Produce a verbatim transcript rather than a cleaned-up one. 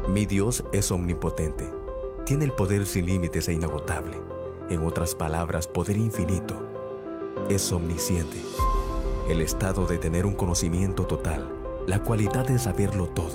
Mi Dios es omnipotente. Tiene el poder sin límites e inagotable. En otras palabras, poder infinito. Es omnisciente. El estado de tener un conocimiento total, la cualidad de saberlo todo.